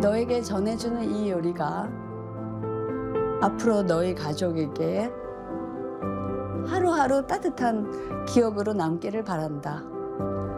너에게 전해주는 이 요리가 앞으로 너희 가족에게 하루하루 따뜻한 기억으로 남기를 바란다.